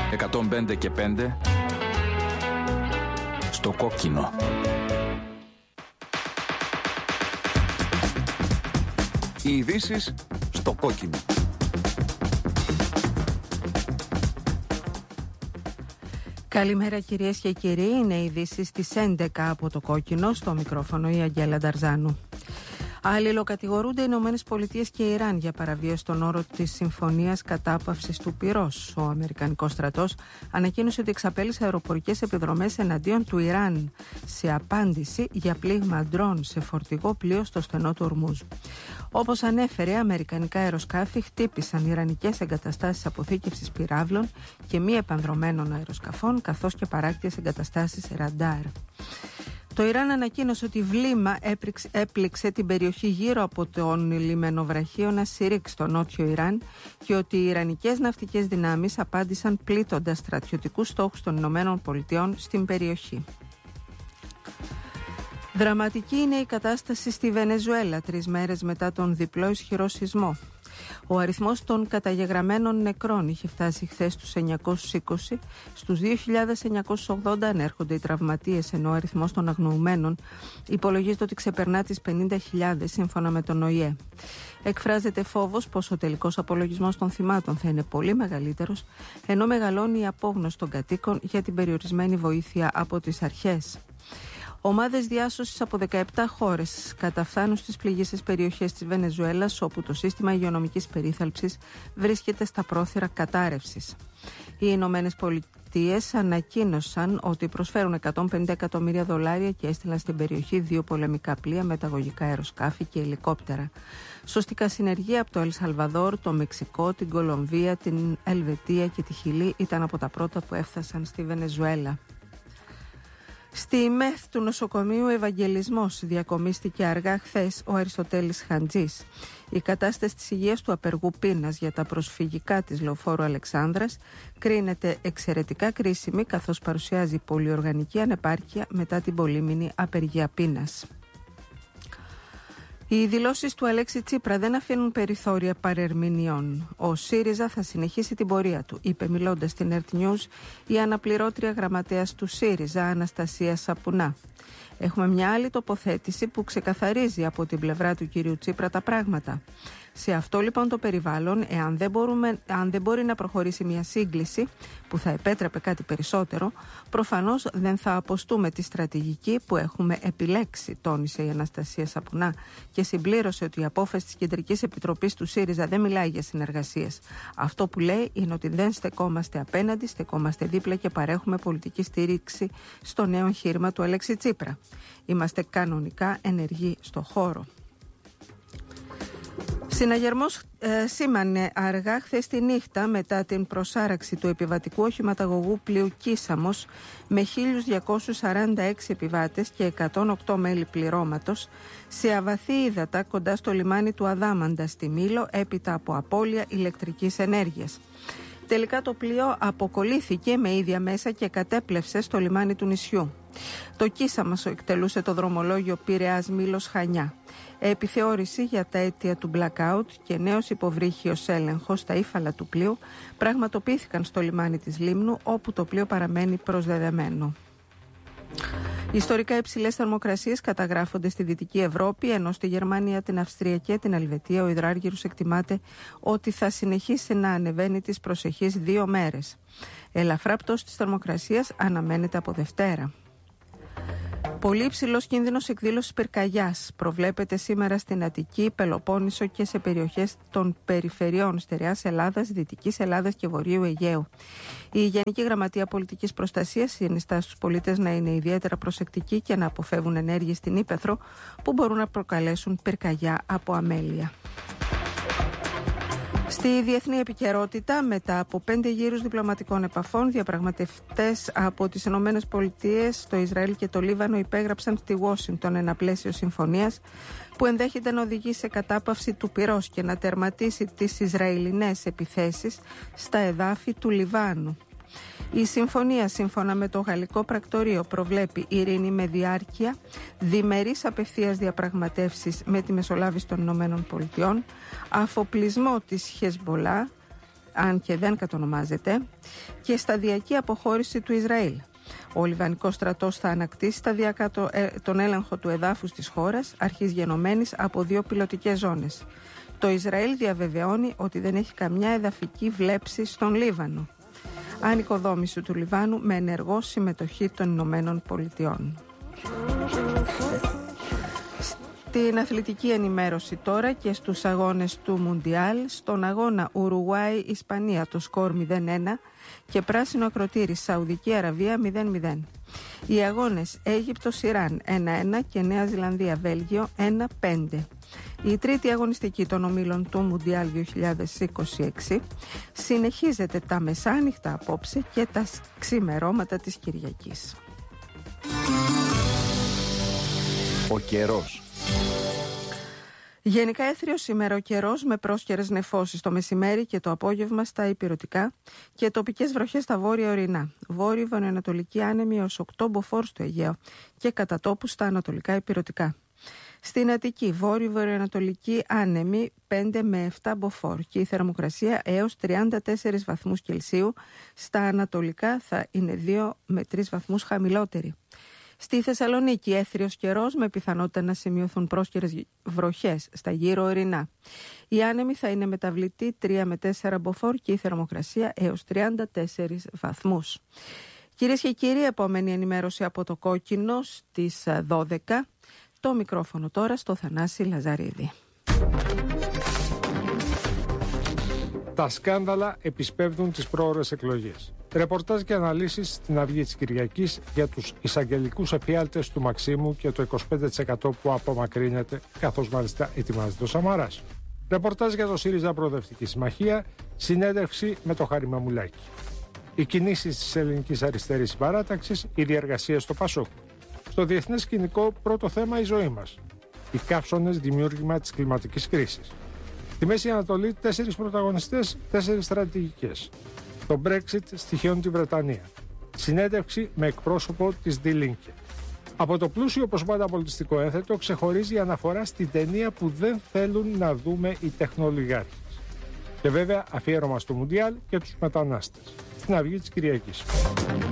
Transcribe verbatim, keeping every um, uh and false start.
εκατόν πέντε και πέντε στο κόκκινο. Οι ειδήσεις στο κόκκινο. Καλημέρα κυρίες και κύριοι, είναι οι ειδήσεις στις έντεκα από το κόκκινο, στο μικρόφωνο η Αγγέλα Νταρζάνου. Αλληλοκατηγορούνται οι Ηνωμένες Πολιτείες και Ιράν για παραβίαση των όρων της Συμφωνίας Κατάπαυσης του Πυρός. Ο Αμερικανικός στρατός ανακοίνωσε ότι εξαπέλυσε αεροπορικές επιδρομές εναντίον του Ιράν σε απάντηση για πλήγμα ντρόν σε φορτηγό πλοίο στο στενό του Ορμούζ. Όπως ανέφερε, αμερικανικά αεροσκάφη χτύπησαν ιρανικές εγκαταστάσεις αποθήκευσης πυράβλων και μη επανδρωμένων αεροσκαφών, καθώς και παράκτιες εγκαταστάσεις ραντάρ. Το Ιράν ανακοίνωσε ότι βλήμα έπληξε την περιοχή γύρω από τον λιμενοβραχίωνα Σιρίκ στο νότιο Ιράν και ότι οι ιρανικές ναυτικές δυνάμεις απάντησαν πλήττοντας στρατιωτικούς στόχους των Ηνωμένων Πολιτειών στην περιοχή. Δραματική είναι η κατάσταση στη Βενεζουέλα τρεις μέρες μετά τον διπλό ισχυρό σεισμό. Ο αριθμός των καταγεγραμμένων νεκρών είχε φτάσει χθες στους εννιακόσιους είκοσι, στους δύο χιλιάδες εννιακόσιους ογδόντα ανέρχονται οι τραυματίες, ενώ ο αριθμός των αγνοουμένων υπολογίζεται ότι ξεπερνά τις πενήντα χιλιάδες σύμφωνα με τον Ο Η Ε. Εκφράζεται φόβος πως ο τελικός απολογισμός των θυμάτων θα είναι πολύ μεγαλύτερος, ενώ μεγαλώνει η απόγνωση των κατοίκων για την περιορισμένη βοήθεια από τις αρχές. Ομάδες διάσωσης από δεκαεπτά χώρες καταφθάνουν στις πληγήσεις περιοχές της Βενεζουέλας, όπου το σύστημα υγειονομικής περίθαλψης βρίσκεται στα πρόθυρα κατάρρευσης. Οι Ηνωμένες Πολιτείες ανακοίνωσαν ότι προσφέρουν εκατόν πενήντα εκατομμύρια δολάρια και έστειλαν στην περιοχή δύο πολεμικά πλοία, μεταγωγικά αεροσκάφη και ελικόπτερα. Σωστικά συνεργεία από το Ελ Σαλβαδόρ, το Μεξικό, την Κολομβία, την Ελβετία και τη Χιλή ήταν από τα πρώτα που έφτασαν στη Βενεζουέλα. Στη ΜΕΘ του νοσοκομείου Ευαγγελισμός διακομίστηκε αργά χθες ο Αριστοτέλης Χαντζής. Η κατάσταση της υγείας του απεργού πείνας για τα προσφυγικά της Λεωφόρου Αλεξάνδρας κρίνεται εξαιρετικά κρίσιμη, καθώς παρουσιάζει πολυοργανική ανεπάρκεια μετά την πολύμηνη απεργία πείνας. Οι δηλώσεις του Αλέξη Τσίπρα δεν αφήνουν περιθώρια παρερμηνιών. Ο ΣΥΡΙΖΑ θα συνεχίσει την πορεία του, είπε μιλώντας στην Earth News η αναπληρώτρια γραμματέας του ΣΥΡΙΖΑ, Αναστασία Σαπουνά. Έχουμε μια άλλη τοποθέτηση που ξεκαθαρίζει από την πλευρά του κυρίου Τσίπρα τα πράγματα. Σε αυτό λοιπόν το περιβάλλον, εάν δεν, μπορούμε, αν δεν μπορεί να προχωρήσει μια σύγκληση που θα επέτρεπε κάτι περισσότερο, προφανώς δεν θα αποστούμε τη στρατηγική που έχουμε επιλέξει, τόνισε η Αναστασία Σαπουνά και συμπλήρωσε ότι η απόφαση της Κεντρικής Επιτροπής του ΣΥΡΙΖΑ δεν μιλάει για συνεργασίες. Αυτό που λέει είναι ότι δεν στεκόμαστε απέναντι, στεκόμαστε δίπλα και παρέχουμε πολιτική στήριξη στο νέο εγχείρημα του Αλέξη Τσίπρα. Είμαστε κανονικά ενεργοί στο χώρο. Συναγερμός ε, σήμανε αργά χθες τη νύχτα μετά την προσάραξη του επιβατικού οχηματαγωγού πλοίου Κίσαμος με χίλιους διακόσιους σαράντα έξι επιβάτες και εκατόν οκτώ μέλη πληρώματος σε αβαθή ύδατα κοντά στο λιμάνι του Αδάμαντα στη Μήλο έπειτα από απώλεια ηλεκτρικής ενέργειας. Τελικά το πλοίο αποκολλήθηκε με ίδια μέσα και κατέπλευσε στο λιμάνι του νησιού. Το Κίσαμος εκτελούσε το δρομολόγιο Πειραιάς Μήλος Χανιά. Επιθεώρηση για τα αίτια του blackout και νέος υποβρύχιος έλεγχος στα ύφαλα του πλοίου πραγματοποιήθηκαν στο λιμάνι της Λίμνου, όπου το πλοίο παραμένει προσδεδεμένο. Ιστορικά υψηλές θερμοκρασίες καταγράφονται στη Δυτική Ευρώπη, ενώ στη Γερμανία, την Αυστρία και την Ελβετία ο υδράργυρος εκτιμάται ότι θα συνεχίσει να ανεβαίνει τις προσεχείς δύο μέρες. Ελαφρά πτώση της θερμοκρασίας αναμένεται από Δευτέρα. Πολύ υψηλός κίνδυνος εκδήλωσης πυρκαγιάς προβλέπεται σήμερα στην Αττική, Πελοπόννησο και σε περιοχές των περιφερειών Στερεάς Ελλάδας, Δυτικής Ελλάδας και Βορείου Αιγαίου. Η Γενική Γραμματεία Πολιτικής Προστασίας συνιστά στους πολίτες να είναι ιδιαίτερα προσεκτικοί και να αποφεύγουν ενέργειες στην ύπαιθρο που μπορούν να προκαλέσουν πυρκαγιά από αμέλεια. Στη διεθνή επικαιρότητα, μετά από πέντε γύρους διπλωματικών επαφών, διαπραγματευτές από τις Ηνωμένες Πολιτείες, το Ισραήλ και το Λίβανο υπέγραψαν στη Ουάσιγκτον ένα πλαίσιο συμφωνίας που ενδέχεται να οδηγήσει σε κατάπαυση του πυρός και να τερματίσει τις Ισραηλινές επιθέσεις στα εδάφη του Λιβάνου. Η συμφωνία, σύμφωνα με το Γαλλικό Πρακτορείο, προβλέπει ειρήνη με διάρκεια, διμερείς απευθείας διαπραγματεύσεις με τη μεσολάβηση των Ηνωμένων Πολιτειών, αφοπλισμό της Χεσμπολά, αν και δεν κατονομάζεται, και σταδιακή αποχώρηση του Ισραήλ. Ο Λιβανικός στρατός θα ανακτήσει σταδιακά το, ε, τον έλεγχο του εδάφους της χώρας, αρχής γενομένης από δύο πιλωτικές ζώνες. Το Ισραήλ διαβεβαιώνει ότι δεν έχει καμιά εδαφική βλέψη στον Λίβανο. Ανοικοδόμηση του Λιβάνου με ενεργό συμμετοχή των Ηνωμένων Πολιτειών. Στην αθλητική ενημέρωση τώρα και στους αγώνες του Μουντιάλ, στον αγώνα Ουρουγουάη-Ισπανία το σκορ μηδέν ένα και πράσινο ακροτήρι Σαουδική Αραβία μηδέν μηδέν. Οι αγώνες Αίγυπτος-Ιράν ένα ένα και Νέα Ζηλανδία-Βέλγιο ένα πέντε. Η τρίτη αγωνιστική των ομίλων του Μουντιάλ δύο χιλιάδες είκοσι έξι συνεχίζεται τα μεσάνυχτα απόψε και τα ξημερώματα της Κυριακής. Ο καιρός. Γενικά έθριος σήμερα ο καιρός με πρόσκαιρες νεφώσεις το μεσημέρι και το απόγευμα στα ηπειρωτικά και τοπικές βροχές στα βόρεια ορεινά. Βόρειο βορειοανατολική άνεμη έως οκτώ μποφόρ στο Αιγαίο και κατά τόπου στα ανατολικά ηπειρωτικά. Στην Αττική βόρειο βορειοανατολική άνεμη πέντε με επτά μποφόρ και η θερμοκρασία έως τριάντα τέσσερις βαθμούς Κελσίου. Στα ανατολικά θα είναι δύο με τρεις βαθμούς χαμηλότερη. Στη Θεσσαλονίκη έθριος καιρός με πιθανότητα να σημειωθούν πρόσκαιρες βροχές στα γύρω ορεινά. Η άνεμη θα είναι μεταβλητή τρία με τέσσερα μποφόρ και η θερμοκρασία έως τριάντα τέσσερις βαθμούς. Κυρίες και κύριοι, επόμενη ενημέρωση από το Κόκκινο στις δώδεκα. Το μικρόφωνο τώρα στο Θανάση Λαζαρίδη. Τα σκάνδαλα επισπεύδουν τις πρόωρες εκλογές. Ρεπορτάζ και αναλύσεις στην Αυγή της Κυριακής για τους εισαγγελικούς εφιάλτες του Μαξίμου και το είκοσι πέντε τοις εκατό που απομακρύνεται, καθώς μάλιστα ετοιμάζεται ο Σαμαράς. Ρεπορτάζ για το ΣΥΡΙΖΑ Προοδευτική Συμμαχία, συνέντευξη με το Χάρη Μαμουλάκη. Οι κινήσεις της Ελληνικής Αριστερής Συμπαράταξης, η διεργασία στο Πασόκ. Στο διεθνές σκηνικό, πρώτο θέμα η ζωή μας. Οι καύσωνες δημιούργημα της κλιματικής κρίσης. Στη Μέση Ανατολή, τέσσερις πρωταγωνιστές, τέσσερις στρατηγικές. Το Brexit στοιχειώνει τη Βρετανία. Συνέντευξη με εκπρόσωπο της Die Linke. Από το πλούσιο όπως πάντα πολιτιστικό ένθετο ξεχωρίζει η αναφορά στην ταινία που δεν θέλουν να δούμε οι τεχνολογιάρχες. Και βέβαια αφιέρωμα στο Μουντιάλ και τους μετανάστες. Στην Αυγή της Κυριακής.